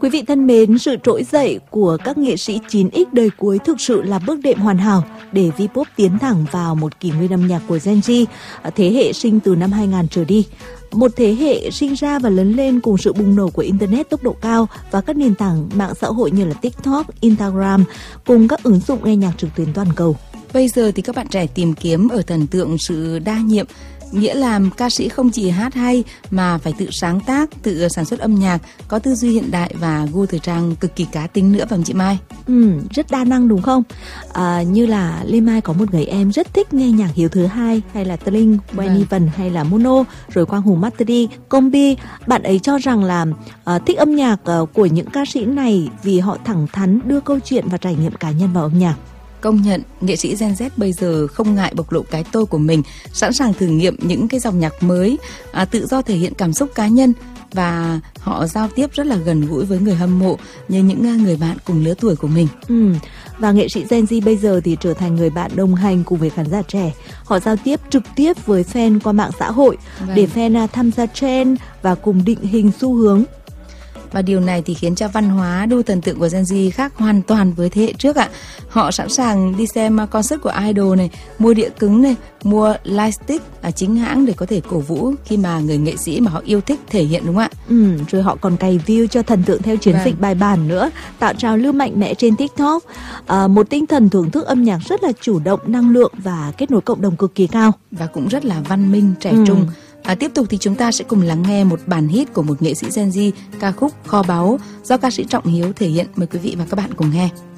Quý vị thân mến, sự trỗi dậy của các nghệ sĩ 9X đời cuối thực sự là bước đệm hoàn hảo để V-pop tiến thẳng vào một kỷ nguyên âm nhạc của Gen Z, thế hệ sinh từ năm 2000 trở đi. Một thế hệ sinh ra và lớn lên cùng sự bùng nổ của Internet tốc độ cao và các nền tảng mạng xã hội như là TikTok, Instagram cùng các ứng dụng nghe nhạc trực tuyến toàn cầu. Bây giờ thì các bạn trẻ tìm kiếm ở thần tượng sự đa nhiệm, nghĩa là ca sĩ không chỉ hát hay mà phải tự sáng tác, tự sản xuất âm nhạc, có tư duy hiện đại và gu thời trang cực kỳ cá tính nữa, phải không chị Mai? Rất đa năng đúng không? Như là Lê Mai có một người em rất thích nghe nhạc Hiếu thứ hai, hay là Tling, Wenny Vân, hay là Mono, rồi Quang Hùng Master D, Combi. Bạn ấy cho rằng là thích âm nhạc của những ca sĩ này vì họ thẳng thắn đưa câu chuyện và trải nghiệm cá nhân vào âm nhạc. Công nhận, nghệ sĩ Gen Z bây giờ không ngại bộc lộ cái tôi của mình, sẵn sàng thử nghiệm những cái dòng nhạc mới, tự do thể hiện cảm xúc cá nhân và họ giao tiếp rất là gần gũi với người hâm mộ như những người bạn cùng lứa tuổi của mình. Và nghệ sĩ Gen Z bây giờ thì trở thành người bạn đồng hành cùng với khán giả trẻ. Họ giao tiếp trực tiếp với fan qua mạng xã hội để fan tham gia trend và cùng định hình xu hướng. Và điều này thì khiến cho văn hóa đu thần tượng của Gen Z khác hoàn toàn với thế hệ trước ạ. Họ sẵn sàng đi xem concert của idol này, mua đĩa cứng này, mua lightstick chính hãng để có thể cổ vũ khi mà người nghệ sĩ mà họ yêu thích thể hiện, đúng không ạ? Rồi họ còn cày view cho thần tượng theo chiến dịch bài bản nữa, tạo trào lưu mạnh mẽ trên TikTok. Một tinh thần thưởng thức âm nhạc rất là chủ động, năng lượng và kết nối cộng đồng cực kỳ cao. Và cũng rất là văn minh, trẻ trung. Tiếp tục thì chúng ta sẽ cùng lắng nghe một bản hit của một nghệ sĩ Gen Z, ca khúc Kho Báu do ca sĩ Trọng Hiếu thể hiện. Mời quý vị và các bạn cùng nghe.